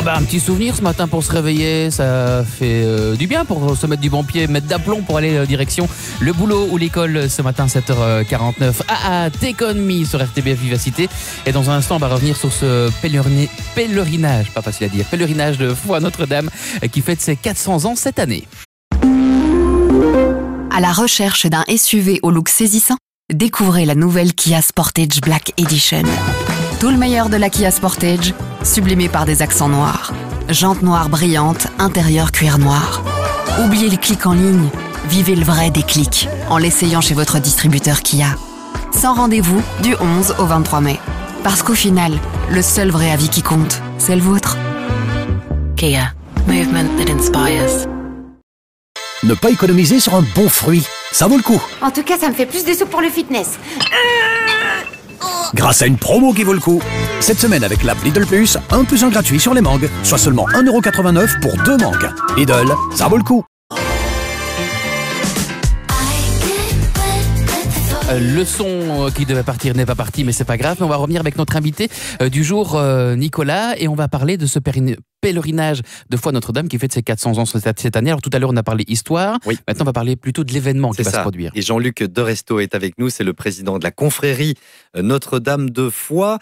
Un petit souvenir ce matin pour se réveiller, ça fait du bien pour se mettre du bon pied, mettre d'aplomb pour aller direction le boulot ou l'école ce matin 7h49. Take On Me sur RTBF Vivacité. Et dans un instant, on va revenir sur ce pèlerinage, pas facile à dire, pèlerinage de foi Notre-Dame qui fête ses 400 ans cette année. À la recherche d'un SUV au look saisissant, découvrez la nouvelle Kia Sportage Black Edition. Tout le meilleur de la Kia Sportage, sublimé par des accents noirs. Jantes noires brillantes, intérieur cuir noir. Oubliez les clics en ligne, vivez le vrai déclic en l'essayant chez votre distributeur Kia. Sans rendez-vous du 11 au 23 mai. Parce qu'au final, le seul vrai avis qui compte, c'est le vôtre. Kia, movement that inspires. Ne pas économiser sur un bon fruit, ça vaut le coup. En tout cas, ça me fait plus de sous pour le fitness. Grâce à une promo qui vaut le coup. Cette semaine avec l'app Lidl Plus, 1 + 1 gratuit sur les mangues, soit seulement 1,89 € pour 2 mangues. Lidl, ça vaut le coup. Le son qui devait partir n'est pas parti, mais c'est pas grave. On va revenir avec notre invité du jour, Nicolas, et on va parler de ce pèlerinage de foi Notre-Dame qui fête ses 400 ans cette année. Alors tout à l'heure, on a parlé histoire. Oui. Maintenant, on va parler plutôt de l'événement qui va se produire. Et Jean-Luc Deresto est avec nous. C'est le président de la confrérie Notre-Dame de foi.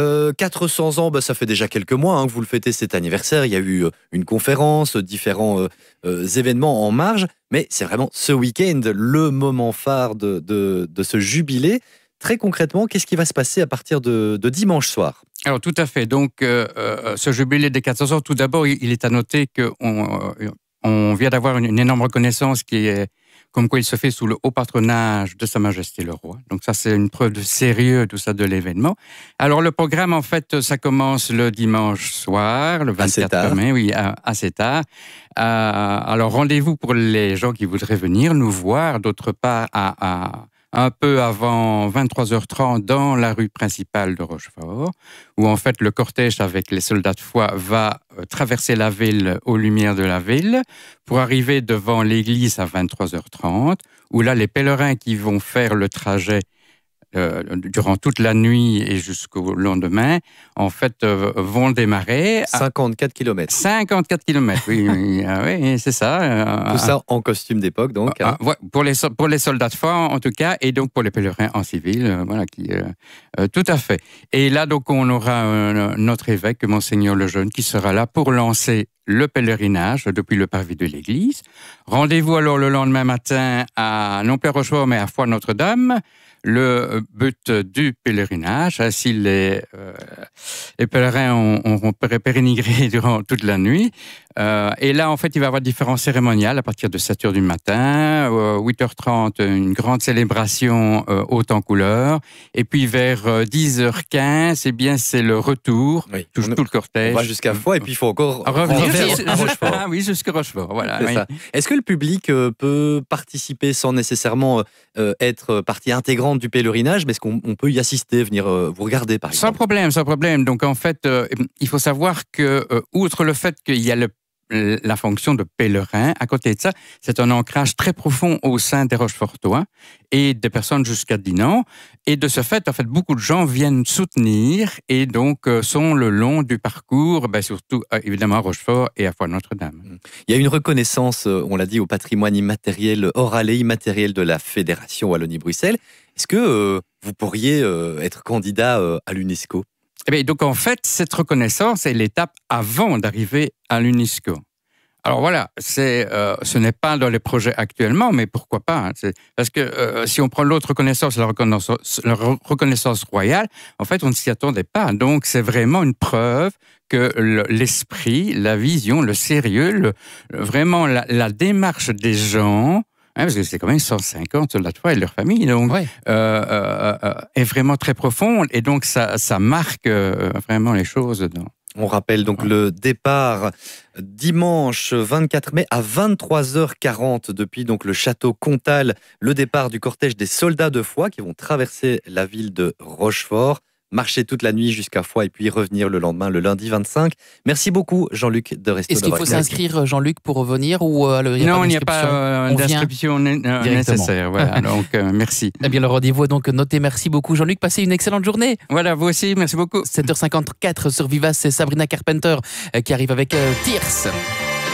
400 ans, ça fait déjà quelques mois que vous le fêtez cet anniversaire. Il y a eu une conférence, différents événements en marge. Mais c'est vraiment ce week-end le moment phare de ce jubilé. Très concrètement, qu'est-ce qui va se passer à partir de dimanche soir ? Alors tout à fait. Donc ce jubilé des 400 ans, tout d'abord, il est à noter qu'on vient d'avoir une énorme reconnaissance qui est comme quoi il se fait sous le haut patronage de Sa Majesté le Roi. Donc ça, c'est une preuve de sérieux, tout ça, de l'événement. Alors le programme, en fait, ça commence le dimanche soir, le 24 mai, oui, assez tard. Alors rendez-vous pour les gens qui voudraient venir nous voir, d'autre part, un peu avant 23h30 dans la rue principale de Rochefort, où en fait le cortège avec les soldats de foi va traverser la ville aux lumières de la ville pour arriver devant l'église à 23h30, où là les pèlerins qui vont faire le trajet durant toute la nuit et jusqu'au lendemain, en fait, vont démarrer. 54 km. 54 km, oui, c'est ça. Tout ça en costume d'époque, donc. Pour les soldats de foi, en tout cas, et donc pour les pèlerins en civil, tout à fait. Et là, donc, on aura notre évêque, Monseigneur Lejeune, qui sera là pour lancer le pèlerinage depuis le parvis de l'église. Rendez-vous alors le lendemain matin à non plus Rochefort, mais à Foi Notre-Dame. Le but du pèlerinage, si les pèlerins ont pérégré durant toute la nuit. Et là, en fait, il va y avoir différents cérémoniales à partir de 7h du matin, 8h30, une grande célébration haute en couleur. Et puis vers 10h15, eh bien, c'est le retour, tout le cortège. On va jusqu'à Foix et puis il faut encore revenir à Rochefort. Oui, jusqu'à Rochefort. Voilà, oui. Est-ce que le public peut participer sans nécessairement être partie intégrante du pèlerinage, mais est-ce qu'on peut y assister, venir vous regarder, par exemple ? Sans problème. Donc, en fait, il faut savoir que, outre le fait qu'il y a la fonction de pèlerin, à côté de ça, c'est un ancrage très profond au sein des Rochefortois et des personnes jusqu'à Dinan. Et de ce fait, en fait, beaucoup de gens viennent soutenir et donc sont le long du parcours, surtout évidemment à Rochefort et à Foi Notre-Dame. Il y a une reconnaissance, on l'a dit, au patrimoine immatériel, oral et immatériel de la Fédération Wallonie-Bruxelles. Est-ce que vous pourriez être candidat à l'UNESCO ? Donc en fait, cette reconnaissance est l'étape avant d'arriver à l'UNESCO. Alors voilà, ce n'est pas dans les projets actuellement, mais pourquoi pas, parce que si on prend l'autre reconnaissance, la reconnaissance royale, en fait, on ne s'y attendait pas. Donc c'est vraiment une preuve que l'esprit, la vision, le sérieux, vraiment la démarche des gens, parce que c'est quand même 150 soldats de foi et leur famille, donc est vraiment très profonde, et donc ça marque vraiment les choses dedans. On rappelle donc le départ dimanche 24 mai à 23h40 depuis donc le château Comtal, le départ du cortège des soldats de foi qui vont traverser la ville de Rochefort. marcher toute la nuit jusqu'à Foix et puis revenir le lendemain, le lundi 25. Merci beaucoup, Jean-Luc de Resto. Est-ce qu'il faut s'inscrire, Jean-Luc, pour revenir ou non, il n'y a pas d'inscription nécessaire. Voilà, donc merci. Eh bien, le rendez-vous est donc noté. Merci beaucoup, Jean-Luc. Passez une excellente journée. Voilà, vous aussi, merci beaucoup. 7h54 sur Viva, c'est Sabrina Carpenter qui arrive avec Tears.